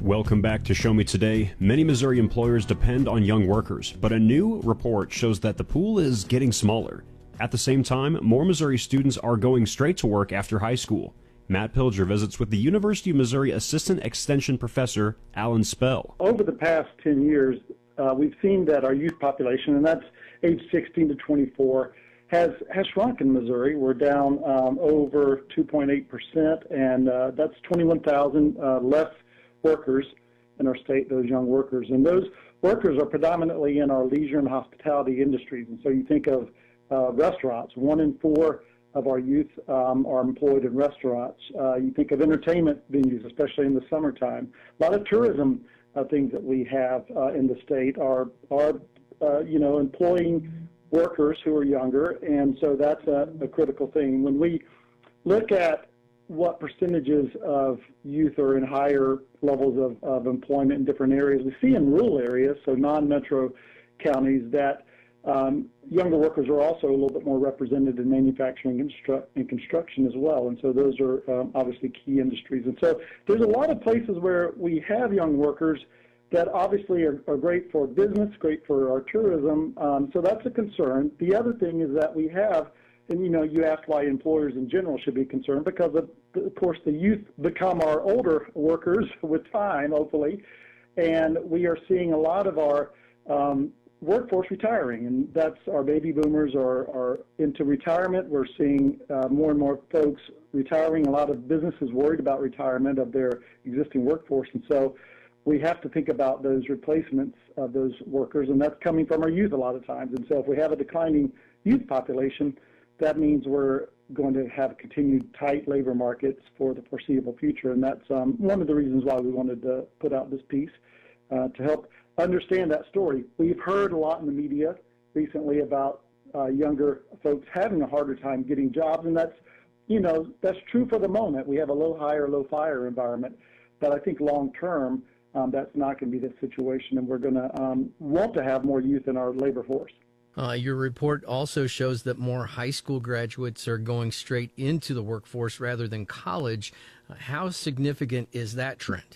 Welcome back to Show Me Today. Many Missouri employers depend on young workers, but a new report shows that the pool is getting smaller. At the same time, more Missouri students are going straight to work after high school. Matt Pilger visits with the University of Missouri Assistant Extension Professor Alan Spell. Over the past 10 years, we've seen that our youth population, and that's age 16 to 24, has shrunk in Missouri. We're down over 2.8%, and that's 21,000 less workers in our state, those young workers. And those workers are predominantly in our leisure and hospitality industries. And so you think of restaurants. 1 in 4 of our youth are employed in restaurants. You think of entertainment venues, especially in the summertime. A lot of tourism things that we have in the state are employing workers who are younger, and so that's a critical thing. When we look at what percentages of youth are in higher levels of employment in different areas, we see in rural areas, so non-metro counties, that younger workers are also a little bit more represented in manufacturing and construction as well, and so those are obviously key industries. And so there's a lot of places where we have young workers that obviously are great for business, great for our tourism, so that's a concern. The other thing is that we have, and you asked why employers in general should be concerned, because of course the youth become our older workers with time, hopefully, and we are seeing a lot of our workforce retiring, and that's our baby boomers are into retirement. We're seeing more and more folks retiring. A lot of businesses worried about retirement of their existing workforce, and so we have to think about those replacements of those workers, and that's coming from our youth a lot of times. And so if we have a declining youth population, that means we're going to have continued tight labor markets for the foreseeable future, and that's one of the reasons why we wanted to put out this piece to help understand that story. We've heard a lot in the media recently about younger folks having a harder time getting jobs, and that's true for the moment. We have a low hire, low fire environment, but I think long term that's not going to be the situation, and we're going to want to have more youth in our labor force. Your report also shows that more high school graduates are going straight into the workforce rather than college. How significant is that trend?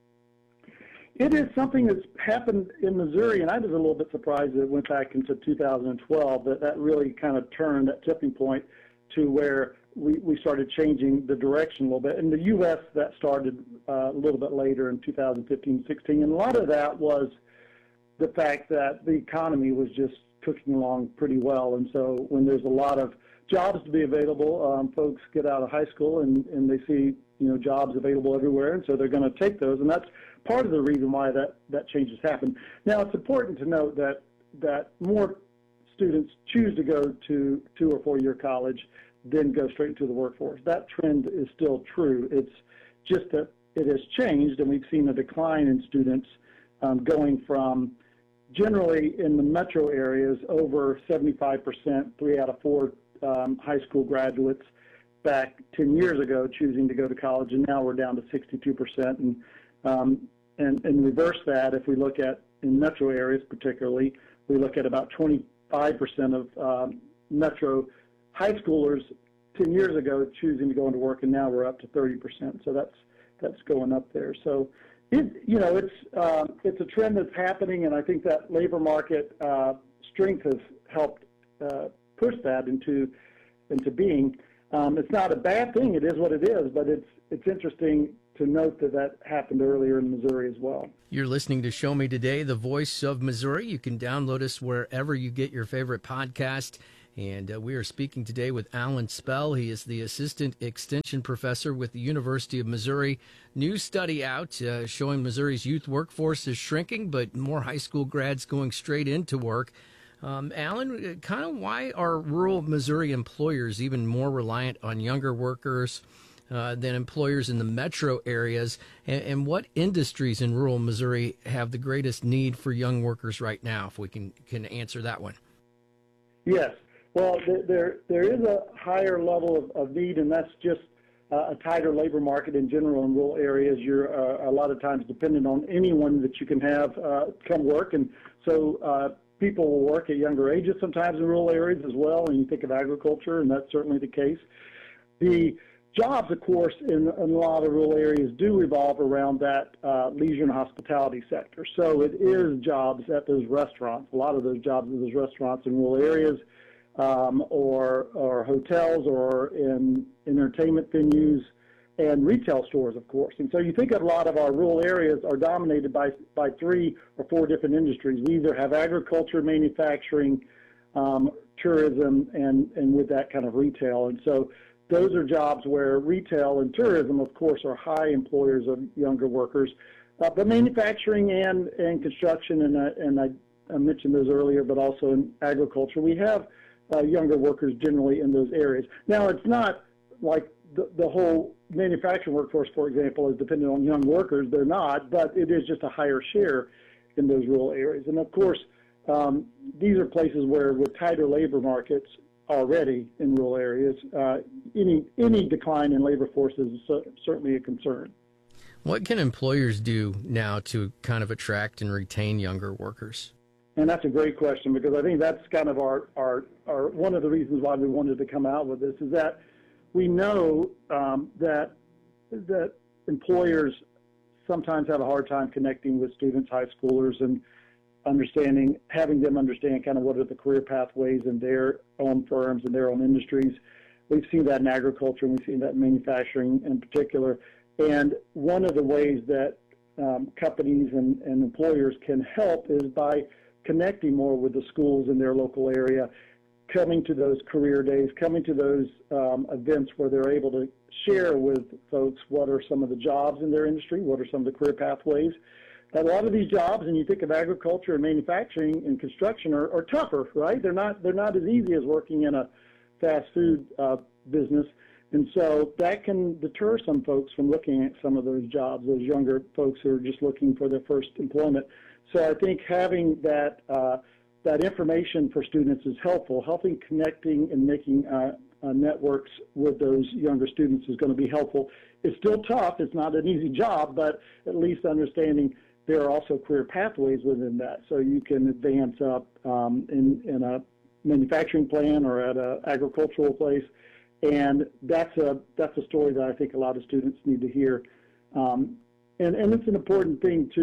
It is something that's happened in Missouri, and I was a little bit surprised that it went back into 2012, that really kind of turned that tipping point to where we started changing the direction a little bit. In the U.S., that started a little bit later in 2015, 16, and a lot of that was the fact that the economy was just cooking along pretty well. And so when there's a lot of jobs to be available, folks get out of high school and they see jobs available everywhere, and so they're going to take those, and that's part of the reason why that change has happened. Now, it's important to note that more students choose to go to 2 or 4 year college than go straight into the workforce. That trend is still true. It's just that it has changed, and we've seen a decline in students going from generally in the metro areas over 75%, 3 out of 4 high school graduates back 10 years ago choosing to go to college, and now we're down to 62%. And reverse that, if we look at in metro areas particularly, we look at about 25% of metro high schoolers 10 years ago choosing to go into work, and now we're up to 30%. So that's going up there. So it's a trend that's happening, and I think that labor market strength has helped push that into being. It's not a bad thing. It is what it is, but it's interesting to note that happened earlier in Missouri as well. You're listening to Show Me Today, the voice of Missouri. You can download us wherever you get your favorite podcast. And we are speaking today with Alan Spell. He is the Assistant Extension Professor with the University of Missouri. New study out showing Missouri's youth workforce is shrinking, but more high school grads going straight into work. Alan, kind of why are rural Missouri employers even more reliant on younger workers than employers in the metro areas? And what industries in rural Missouri have the greatest need for young workers right now, if we can answer that one? Yes. Well, there is a higher level of need, and that's just a tighter labor market in general in rural areas. You're a lot of times dependent on anyone that you can have come work, and so people will work at younger ages sometimes in rural areas as well, and you think of agriculture, and that's certainly the case. The jobs, of course, in a lot of rural areas do revolve around that leisure and hospitality sector. So it is jobs at those restaurants, a lot of those jobs at those restaurants in rural areas, or hotels, or in entertainment venues and retail stores, of course. And so you think a lot of our rural areas are dominated by 3 or 4 different industries. We either have agriculture, manufacturing, tourism, and with that kind of retail. And so those are jobs where retail and tourism, of course, are high employers of younger workers. But manufacturing and construction, and I mentioned those earlier, but also in agriculture, we have younger workers generally in those areas. Now, it's not like the whole manufacturing workforce, for example, is dependent on young workers. They're not, but it is just a higher share in those rural areas. And, of course, these are places where, with tighter labor markets already in rural areas, any decline in labor force is certainly a concern. What can employers do now to kind of attract and retain younger workers? And that's a great question, because I think that's kind of our one of the reasons why we wanted to come out with this, is that we know that employers sometimes have a hard time connecting with students, high schoolers, and having them understand kind of what are the career pathways in their own firms and their own industries. We've seen that in agriculture, and we've seen that in manufacturing in particular. And one of the ways that companies and employers can help is by connecting more with the schools in their local area, coming to those career days, coming to those events where they're able to share with folks what are some of the jobs in their industry, what are some of the career pathways. A lot of these jobs, and you think of agriculture and manufacturing and construction, are tougher, right? They're not as easy as working in a fast food business. And so that can deter some folks from looking at some of those jobs, those younger folks who are just looking for their first employment. So I think having that information for students is helpful. Helping connecting and making networks with those younger students is going to be helpful. It's still tough. It's not an easy job, but at least understanding there are also career pathways within that. So you can advance up in a manufacturing plant or at an agricultural place. And that's a story that I think a lot of students need to hear. And it's an important thing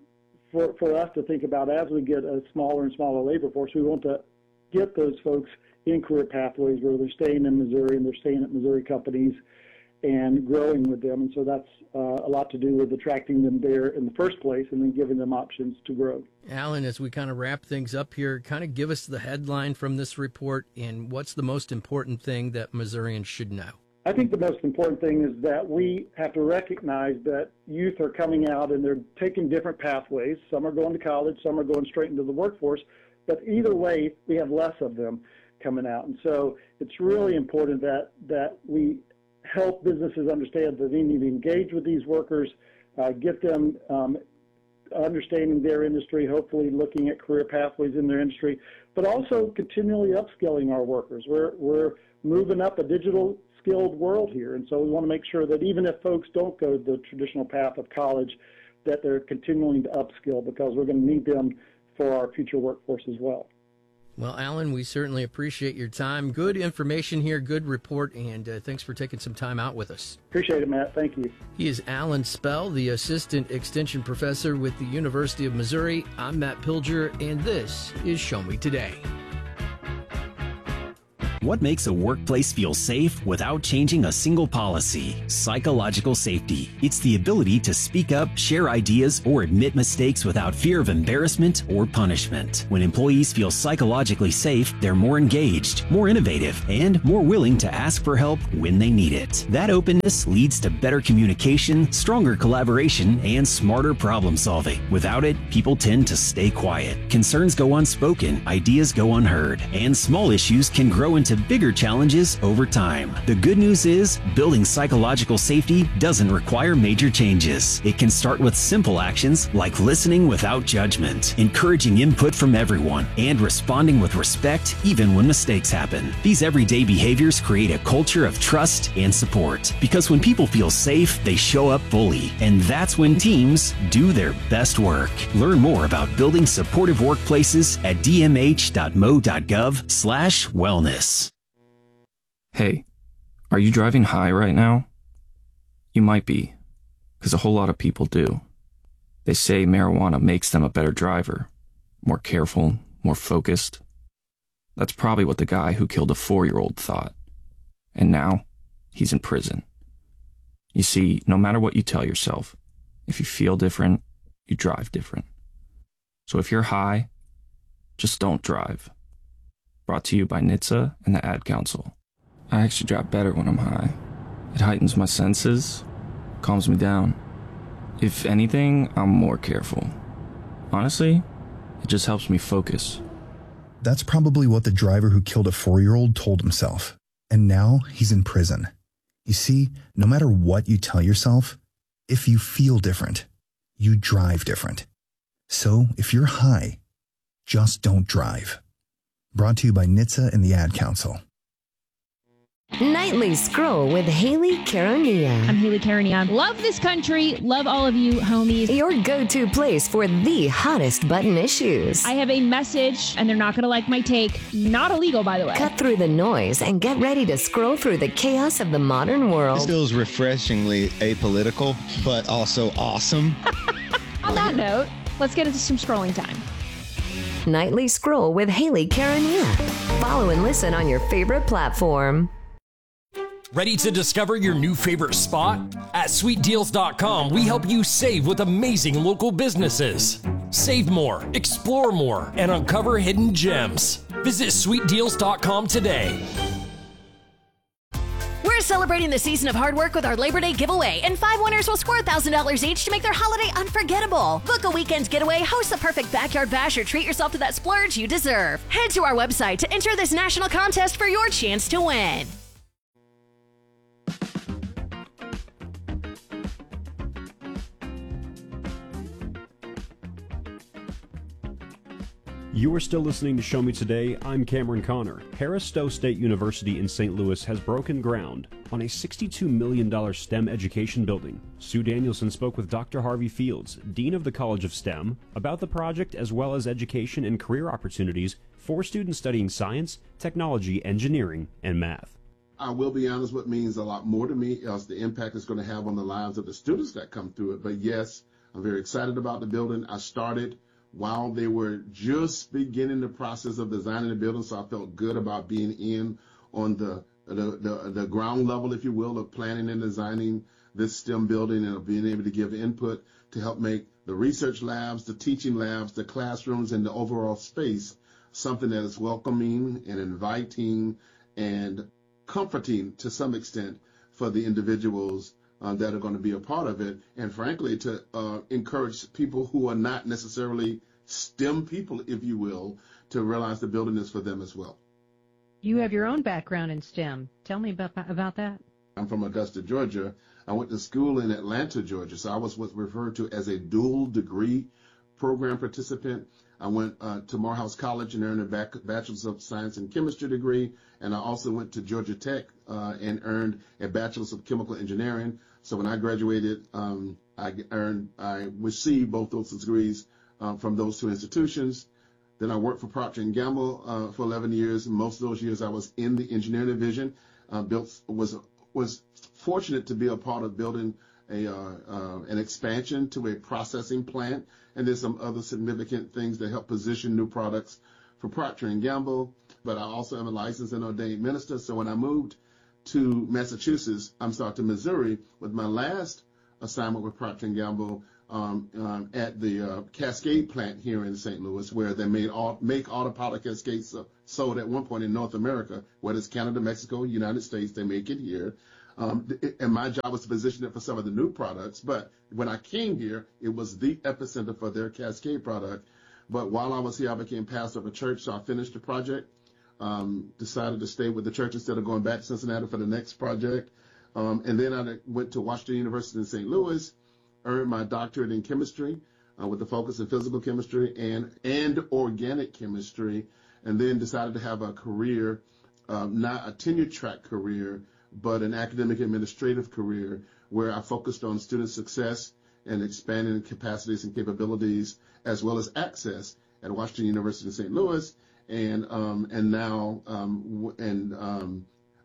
for us to think about as we get a smaller and smaller labor force. We want to get those folks in career pathways where they're staying in Missouri and they're staying at Missouri companies and growing with them. And so that's a lot to do with attracting them there in the first place and then giving them options to grow. Alan, as we kind of wrap things up here, kind of give us the headline from this report and what's the most important thing that Missourians should know? I think the most important thing is that we have to recognize that youth are coming out and they're taking different pathways. Some are going to college, some are going straight into the workforce, but either way, we have less of them coming out. And so it's really important that we help businesses understand that they need to engage with these workers, get them understanding their industry, hopefully looking at career pathways in their industry, but also continually upskilling our workers. We're moving up a digital skilled world here, and so we want to make sure that even if folks don't go the traditional path of college, that they're continuing to upskill, because we're going to need them for our future workforce as well. Well, Alan, we certainly appreciate your time. Good information here, good report, and thanks for taking some time out with us. Appreciate it, Matt. Thank you. He is Alan Spell, the Assistant Extension Professor with the University of Missouri. I'm Matt Pilger, and this is Show Me Today. What makes a workplace feel safe without changing a single policy? Psychological safety. It's the ability to speak up, share ideas, or admit mistakes without fear of embarrassment or punishment. When employees feel psychologically safe, they're more engaged, more innovative, and more willing to ask for help when they need it. That openness leads to better communication, stronger collaboration, and smarter problem solving. Without it, people tend to stay quiet. Concerns go unspoken, ideas go unheard, and small issues can grow into bigger challenges over time. The good news is, building psychological safety doesn't require major changes. It can start with simple actions like listening without judgment, encouraging input from everyone, and responding with respect even when mistakes happen. These everyday behaviors create a culture of trust and support. Because when people feel safe, they show up fully, and that's when teams do their best work. Learn more about building supportive workplaces at dmh.mo.gov/wellness. Hey, Are you driving high right now? You might be, because a whole lot of people do. They say marijuana makes them a better driver, more careful, more focused. That's probably what the guy who killed a 4-year-old thought. And now, he's in prison. You see, no matter what you tell yourself, if you feel different, you drive different. So if you're high, just don't drive. Brought to you by NHTSA and the Ad Council. I actually drive better when I'm high. It heightens my senses, calms me down. If anything, I'm more careful. Honestly, it just helps me focus. That's probably what the driver who killed a 4-year-old told himself. And now he's in prison. You see, no matter what you tell yourself, if you feel different, you drive different. So if you're high, just don't drive. Brought to you by NHTSA and the Ad Council. Nightly Scroll with Haley Caronia. I'm Haley Caronia. Love this country. Love all of you, homies. Your go-to place for the hottest button issues. I have a message, and they're not going to like my take. Not illegal, by the way. Cut through the noise and get ready to scroll through the chaos of the modern world. This feels refreshingly apolitical, but also awesome. On that note, let's get into some scrolling time. Nightly Scroll with Haley Caronia. Follow and listen on your favorite platform. Ready to discover your new favorite spot? At sweetdeals.com, we help you save with amazing local businesses. Save more, explore more, and uncover hidden gems. Visit sweetdeals.com today. We're celebrating the season of hard work with our Labor Day giveaway, and 5 winners will score $1,000 each to make their holiday unforgettable. Book a weekend getaway, host the perfect backyard bash, or treat yourself to that splurge you deserve. Head to our website to enter this national contest for your chance to win. You are still listening to Show Me Today. I'm Cameron Connor. Harris Stowe State University in St. Louis has broken ground on a $62 million STEM education building. Sue Danielson spoke with Dr. Harvey Fields, Dean of the College of STEM, about the project as well as education and career opportunities for students studying science, technology, engineering, and math. I will be honest, what means a lot more to me is the impact it's going to have on the lives of the students that come through it. But yes, I'm very excited about the building. I started while they were just beginning the process of designing the building, so I felt good about being in on the ground level, if you will, of planning and designing this STEM building and of being able to give input to help make the research labs, the teaching labs, the classrooms, and the overall space something that is welcoming and inviting and comforting to some extent for the individuals that are going to be a part of it, and frankly, to encourage people who are not necessarily STEM people, if you will, to realize the building is for them as well. You have your own background in STEM. Tell me about that. I'm from Augusta, Georgia. I went to school in Atlanta, Georgia, so I was what's referred to as a dual degree program participant. I went to Morehouse College and earned a Bachelor's of Science in Chemistry degree, and I also went to Georgia Tech and earned a Bachelor's of Chemical Engineering. So when I graduated, I received both those degrees from those two institutions. Then I worked for Procter & Gamble for 11 years. And most of those years I was in the engineering division. Was fortunate to be a part of building an expansion to a processing plant, and there's some other significant things that help position new products for Procter & Gamble. But I also am a licensed and ordained minister. So when I moved to Massachusetts, to Missouri, with my last assignment with Procter & Gamble at the Cascade plant here in St. Louis, where they make autopilot cascades sold at one point in North America, whether it's Canada, Mexico, United States, they make it here. And my job was to position it for some of the new products. But when I came here, it was the epicenter for their Cascade product. But while I was here, I became pastor of a church, so I finished the project. Decided to stay with the church instead of going back to Cincinnati for the next project. And then I went to Washington University in St. Louis, earned my doctorate in chemistry with a focus in physical chemistry and organic chemistry, and then decided to have a career, not a tenure track career, but an academic administrative career where I focused on student success and expanding capacities and capabilities as well as access at Washington University in St. Louis. And now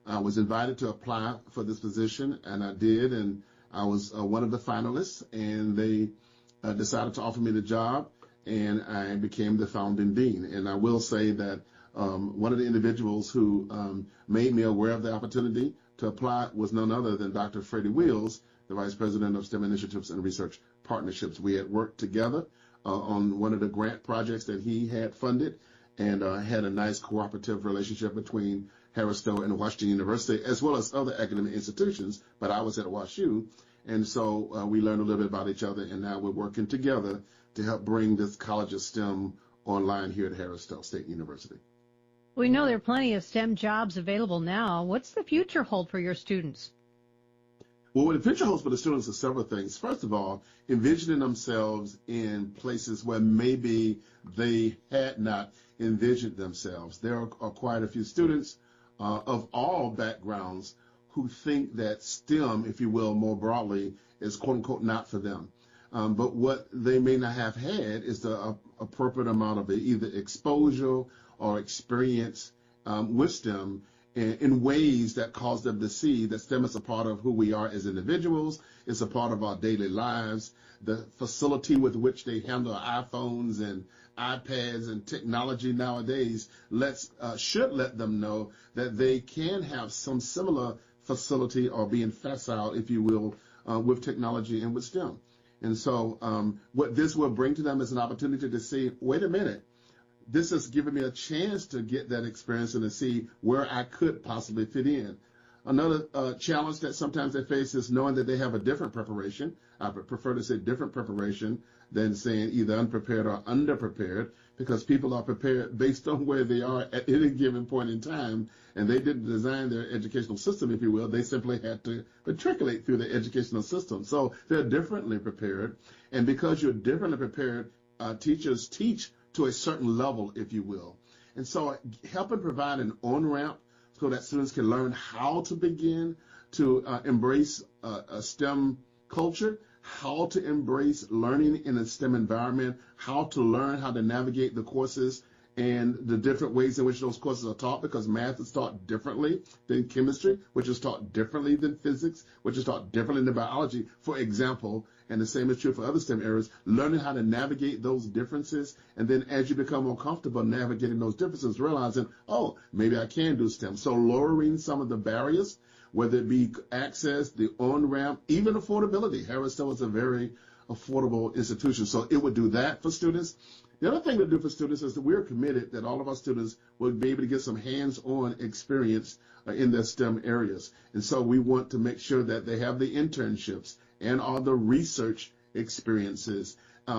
I was invited to apply for this position, and I did, and I was one of the finalists, and they decided to offer me the job, and I became the founding dean. And I will say that one of the individuals who made me aware of the opportunity to apply was none other than Dr. Freddie Wheels, the Vice President of STEM Initiatives and Research Partnerships. We had worked together on one of the grant projects that he had funded, and had a nice cooperative relationship between Harris Stowe and Washington University, as well as other academic institutions, but I was at WashU. And so we learned a little bit about each other, and now we're working together to help bring this College of STEM online here at Harris Stowe State University. We know there are plenty of STEM jobs available now. What's the future hold for your students? Well, what the future holds for the students are several things. First of all, envisioning themselves in places where maybe they had not envisioned themselves. There are quite a few students of all backgrounds who think that STEM, if you will, more broadly, is quote-unquote not for them. But what they may not have had is the appropriate amount of either exposure or experience with STEM in ways that cause them to see that STEM is a part of who we are as individuals. It's a part of our daily lives. The facility with which they handle iPhones and iPads and technology nowadays should let them know that they can have some similar facility or being facile, if you will, with technology and with STEM. And so what this will bring to them is an opportunity to see, wait a minute, this has given me a chance to get that experience and to see where I could possibly fit in. Another challenge that sometimes they face is knowing that they have a different preparation. I prefer to say different preparation than saying either unprepared or underprepared, because people are prepared based on where they are at any given point in time, and they didn't design their educational system, if you will. They simply had to matriculate through the educational system. So they're differently prepared, and because you're differently prepared, teachers teach to a certain level, if you will. And so helping provide an on-ramp so that students can learn how to begin to embrace a STEM culture, how to embrace learning in a STEM environment, how to learn how to navigate the courses and the different ways in which those courses are taught, because math is taught differently than chemistry, which is taught differently than physics, which is taught differently than biology, for example, and the same is true for other STEM areas, learning how to navigate those differences, and then as you become more comfortable navigating those differences, realizing, oh, maybe I can do STEM. So lowering some of the barriers, whether it be access, the on-ramp, even affordability. Harris Stowe is a very affordable institution, so it would do that for students. The other thing to do for students is that we're committed that all of our students will be able to get some hands-on experience in their STEM areas. And so we want to make sure that they have the internships and all the research experiences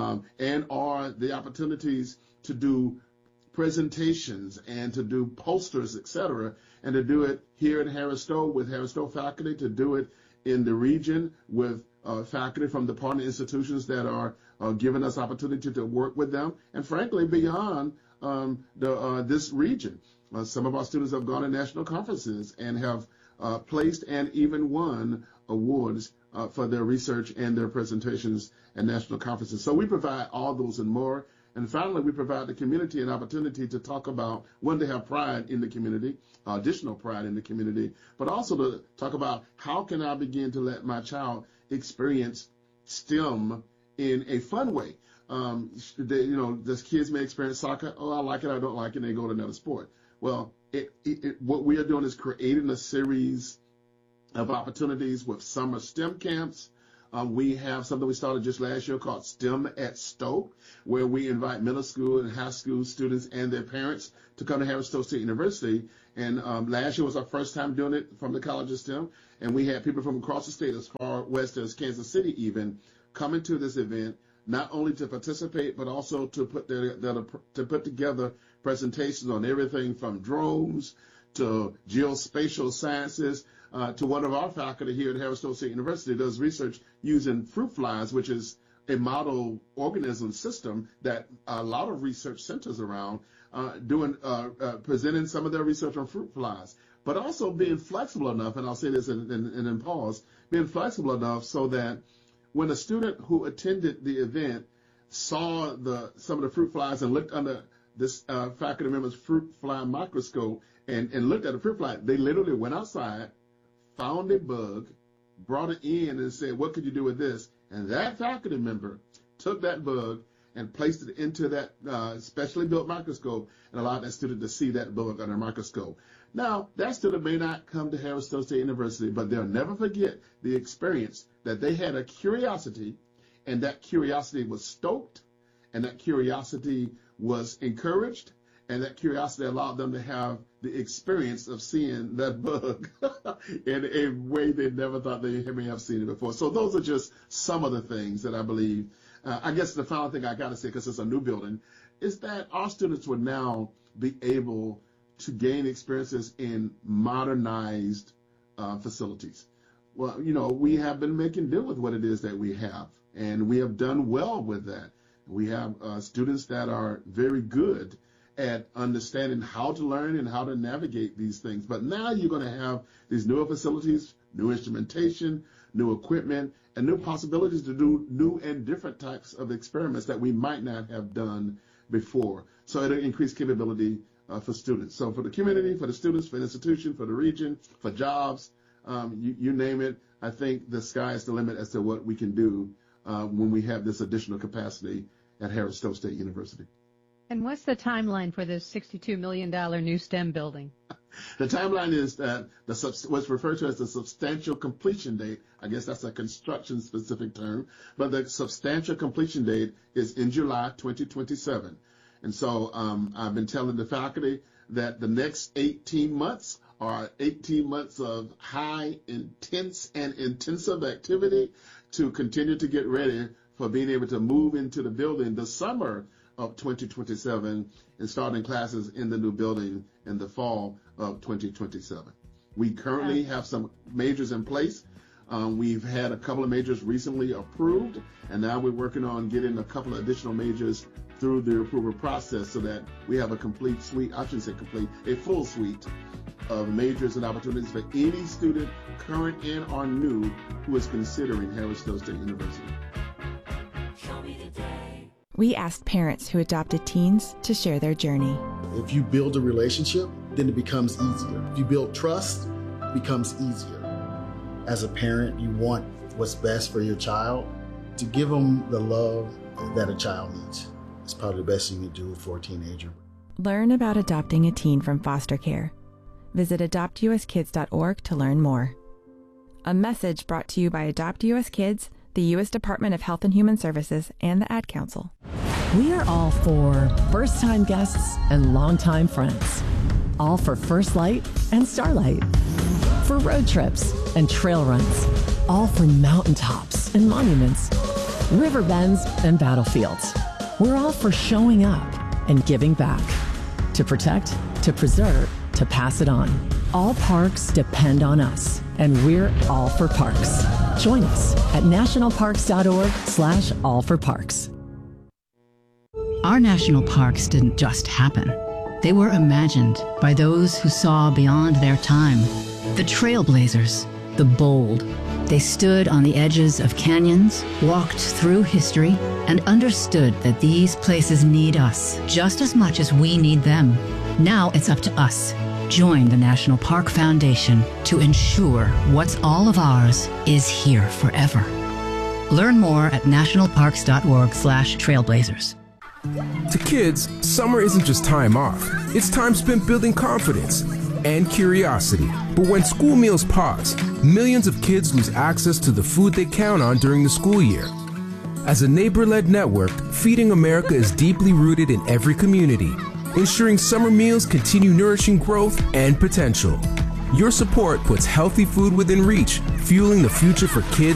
and are the opportunities to do presentations and to do posters, et cetera, and to do it here at Harris Stowe with Harris Stowe faculty, to do it in the region with faculty from the partner institutions that are giving us opportunity to work with them, and frankly, beyond this region. Some of our students have gone to national conferences and have placed and even won awards for their research and their presentations at national conferences. So we provide all those and more. And finally, we provide the community an opportunity to talk about, one, to have pride in the community, additional pride in the community, but also to talk about how can I begin to let my child experience STEM in a fun way. Those kids may experience soccer. Oh, I like it, I don't like it, and they go to another sport. Well, what we are doing is creating a series of opportunities with summer STEM camps. We have something we started just last year called STEM at Stowe, where we invite middle school and high school students and their parents to come to Harris Stowe State University. And last year was our first time doing it from the College of STEM. And we had people from across the state, as far west as Kansas City even, coming to this event, not only to participate, but also to put together presentations on everything from drones to geospatial sciences, to one of our faculty here at Harris Stowe State University does research using fruit flies, which is a model organism system that a lot of research centers around, presenting some of their research on fruit flies, but also being flexible enough, and I'll say this and then pause, being flexible enough so that when a student who attended the event saw some of the fruit flies and looked under this faculty member's fruit fly microscope and looked at a fruit fly. They literally went outside, found a bug, brought it in and said, what could you do with this? And that faculty member took that bug and placed it into that specially built microscope and allowed that student to see that bug under a microscope. Now, that student may not come to Harris Stowe State University, but they'll never forget the experience that they had a curiosity, and that curiosity was stoked, and that curiosity was encouraged, and that curiosity allowed them to have the experience of seeing that bug in a way they never thought they may have seen it before. So those are just some of the things that I believe. I guess the final thing I got to say, because it's a new building, is that our students would now be able to gain experiences in modernized facilities. Well, you know, we have been making do with what it is that we have, and we have done well with that. We have students that are very good at understanding how to learn and how to navigate these things. But now you're going to have these newer facilities, new instrumentation, new equipment, and new possibilities to do new and different types of experiments that we might not have done before. So it'll increase capability for students. So for the community, for the students, for the institution, for the region, for jobs, you name it, I think the sky is the limit as to what we can do when we have this additional capacity at Harris Stowe State University. And what's the timeline for this $62 million new STEM building? The timeline is that what's referred to as the substantial completion date. I guess that's a construction-specific term, but the substantial completion date is in July 2027. And so I've been telling the faculty that the next 18 months are 18 months of high, intense, and intensive activity to continue to get ready for being able to move into the building the summer of 2027 and starting classes in the new building in the fall of 2027. We currently have some majors in place. We've had a couple of majors recently approved, and now we're working on getting a couple of additional majors through the approval process so that we have a complete suite, I shouldn't say complete, a full suite of majors and opportunities for any student, current and or new, who is considering Harris Stowe State University. We asked parents who adopted teens to share their journey. If you build a relationship, then it becomes easier. If you build trust, it becomes easier. As a parent, you want what's best for your child. To give them the love that a child needs is probably the best thing you can do for a teenager. Learn about adopting a teen from foster care. Visit adoptuskids.org to learn more. A message brought to you by Adopt US Kids, the U.S. Department of Health and Human Services, and the Ad Council. We are all for first-time guests and longtime friends. All for First Light and Starlight. For road trips and trail runs. All for mountaintops and monuments. River bends and battlefields. We're all for showing up and giving back. To protect, to preserve, to pass it on. All parks depend on us, and we're all for parks. Join us at nationalparks.org/allforparks. Our national parks didn't just happen. They were imagined by those who saw beyond their time. The trailblazers, the bold. They stood on the edges of canyons, walked through history, and understood that these places need us just as much as we need them. Now it's up to us. Join the National Park Foundation to ensure what's all of ours is here forever. Learn more at nationalparks.org/trailblazers. To kids, summer isn't just time off. It's time spent building confidence and curiosity. But when school meals pause, millions of kids lose access to the food they count on during the school year. As a neighbor-led network, Feeding America is deeply rooted in every community, ensuring summer meals continue nourishing growth and potential. Your support puts healthy food within reach, fueling the future for kids